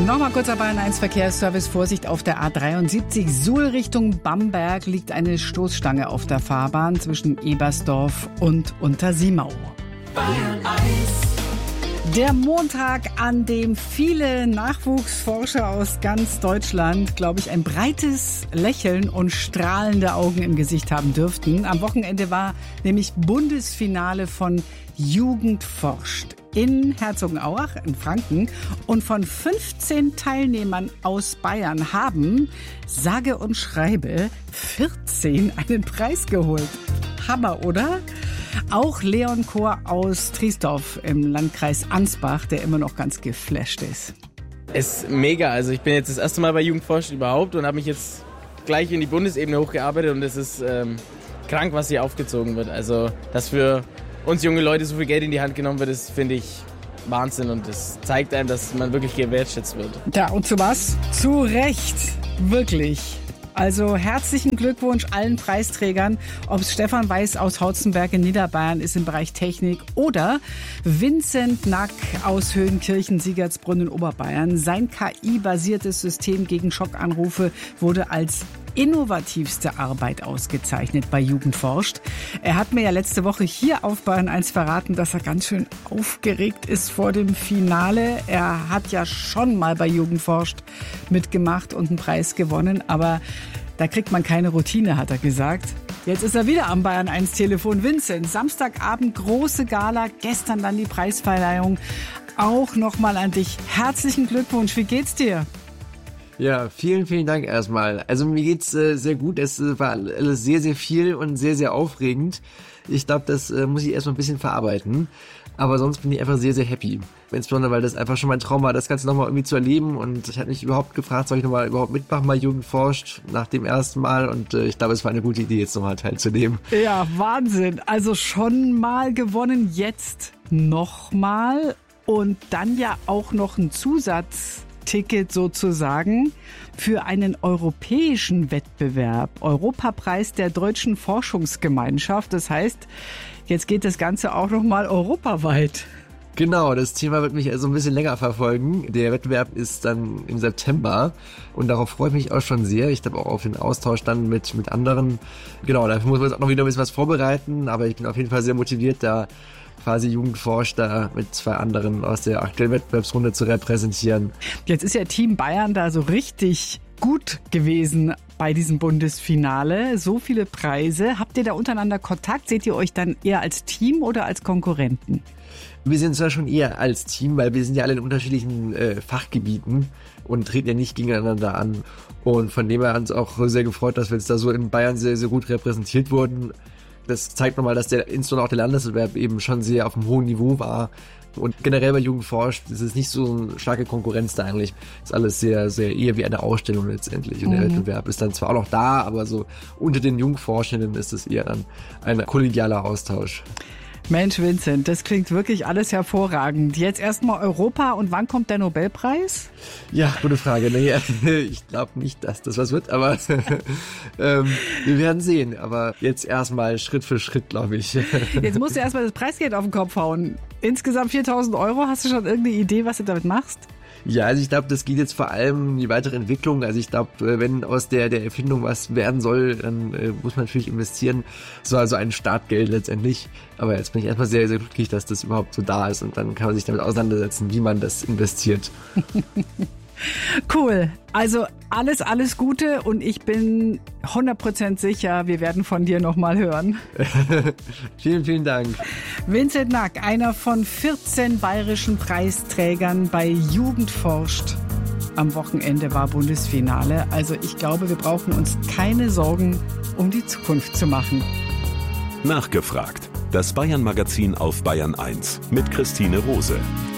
Nochmal kurzer Bayern 1 Verkehrsservice. Vorsicht auf der A73 Suhl Richtung Bamberg liegt eine Stoßstange auf der Fahrbahn zwischen Ebersdorf und Untersiemau. Bayern 1. Der Montag, an dem viele Nachwuchsforscher aus ganz Deutschland, glaube ich, ein breites Lächeln und strahlende Augen im Gesicht haben dürften. Am Wochenende war nämlich Bundesfinale von Jugend forscht in Herzogenaurach in Franken. Und von 15 Teilnehmern aus Bayern haben, sage und schreibe, 14 einen Preis geholt. Hammer, oder? Auch Leon Kohr aus Triesdorf im Landkreis Ansbach, der immer noch ganz geflasht ist. Es ist mega. Also ich bin jetzt das erste Mal bei Jugendforscht überhaupt und habe mich jetzt gleich in die Bundesebene hochgearbeitet und es ist krank, was hier aufgezogen wird. Also dass für uns junge Leute so viel Geld in die Hand genommen wird, das finde ich Wahnsinn und das zeigt einem, dass man wirklich gewertschätzt wird. Ja, und zu was? Zu Recht. Wirklich. Also herzlichen Glückwunsch allen Preisträgern, ob es Stefan Weiß aus Hautzenberg in Niederbayern ist im Bereich Technik oder Vincent Nack aus Höhenkirchen-Siegertsbrunn in Oberbayern. Sein KI-basiertes System gegen Schockanrufe wurde als innovativste Arbeit ausgezeichnet bei Jugend forscht. Er hat mir ja letzte Woche hier auf Bayern 1 verraten, dass er ganz schön aufgeregt ist vor dem Finale. Er hat ja schon mal bei Jugend forscht mitgemacht und einen Preis gewonnen, aber da kriegt man keine Routine, hat er gesagt. Jetzt ist er wieder am Bayern 1 Telefon. Vincent, Samstagabend große Gala, gestern dann die Preisverleihung. Auch nochmal an dich. Herzlichen Glückwunsch, wie geht's dir? Ja, vielen, vielen Dank erstmal. Also mir geht's sehr gut. Es war alles sehr, sehr viel und sehr, sehr aufregend. Ich glaube, das muss ich erstmal ein bisschen verarbeiten. Aber sonst bin ich einfach sehr, sehr happy. Insbesondere, weil das einfach schon mein Traum war, das Ganze nochmal irgendwie zu erleben. Und ich hatte mich überhaupt gefragt, soll ich nochmal überhaupt mitmachen bei Jugend forscht nach dem ersten Mal. Und ich glaube, es war eine gute Idee, jetzt nochmal teilzunehmen. Ja, Wahnsinn. Also schon mal gewonnen, jetzt nochmal. Und dann ja auch noch ein Zusatzticket sozusagen für einen europäischen Wettbewerb. Europapreis der Deutschen Forschungsgemeinschaft. Das heißt, jetzt geht das Ganze auch nochmal europaweit. Genau, das Thema wird mich also ein bisschen länger verfolgen. Der Wettbewerb ist dann im September und darauf freue ich mich auch schon sehr. Ich glaube auch auf den Austausch dann mit anderen. Genau, dafür muss man jetzt auch noch wieder ein bisschen was vorbereiten, aber ich bin auf jeden Fall sehr motiviert, da quasi Jugendforscht da mit 2 anderen aus der aktuellen Wettbewerbsrunde zu repräsentieren. Jetzt ist ja Team Bayern da so richtig gut gewesen bei diesem Bundesfinale. So viele Preise. Habt ihr da untereinander Kontakt? Seht ihr euch dann eher als Team oder als Konkurrenten? Wir sind zwar schon eher als Team, weil wir sind ja alle in unterschiedlichen Fachgebieten und treten ja nicht gegeneinander an. Und von dem her hat uns auch sehr gefreut, dass wir jetzt da so in Bayern sehr, sehr gut repräsentiert wurden. Das zeigt nochmal, dass insbesondere auch der Landeswettbewerb eben schon sehr auf einem hohen Niveau war. Und generell bei Jugend forscht, ist es nicht so eine starke Konkurrenz da eigentlich. Ist alles sehr, sehr eher wie eine Ausstellung letztendlich. Und der Wettbewerb ist dann zwar auch noch da, aber so unter den Jungforschenden ist es eher dann ein kollegialer Austausch. Mensch, Vincent, das klingt wirklich alles hervorragend. Jetzt erstmal Europa und wann kommt der Nobelpreis? Ja, gute Frage. Nee, ich glaube nicht, dass das was wird, aber wir werden sehen. Aber jetzt erstmal Schritt für Schritt, glaube ich. Jetzt musst du erstmal das Preisgeld auf den Kopf hauen. Insgesamt 4.000 €. Hast du schon irgendeine Idee, was du damit machst? Ja, also ich glaube, das geht jetzt vor allem um die weitere Entwicklung. Also ich glaube, wenn aus der Erfindung was werden soll, dann muss man natürlich investieren. Das war also ein Startgeld letztendlich. Aber jetzt bin ich erstmal sehr, sehr glücklich, dass das überhaupt so da ist. Und dann kann man sich damit auseinandersetzen, wie man das investiert. Cool. Also alles Gute und ich bin 100% sicher, wir werden von dir nochmal hören. Vielen, vielen Dank. Vincent Nack, einer von 14 bayerischen Preisträgern bei Jugend forscht. Am Wochenende war Bundesfinale. Also ich glaube, wir brauchen uns keine Sorgen um die Zukunft zu machen. Nachgefragt. Das Bayern-Magazin auf Bayern 1 mit Christine Rose.